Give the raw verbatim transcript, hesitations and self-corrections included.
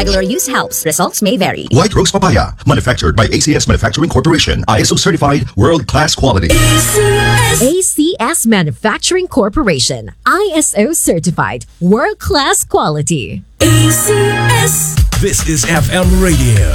Regular use helps. Results may vary. White Rose Papaya, manufactured by A C S Manufacturing Corporation. I S O certified, world-class quality. A C S Manufacturing Corporation. I S O certified, world-class quality. A C S. This is F M Radio.